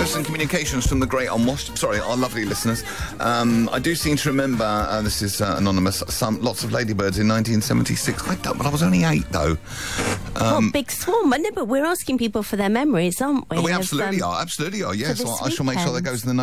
Letters and communications from the great unwashed. Sorry, our lovely listeners. I do seem to remember, this is anonymous, lots of ladybirds in 1976. I don't, but I was only 8, though. Big Swarm. No, but we're asking people for their memories, aren't we? We absolutely are, yes. I shall make sure that goes in the